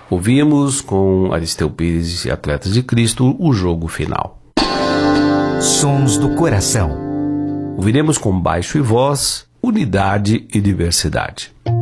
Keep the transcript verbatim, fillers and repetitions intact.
Ouvimos com Aristeu Pires e Atletas de Cristo o jogo final. Sons do coração. Ouviremos com baixo e voz, unidade e diversidade.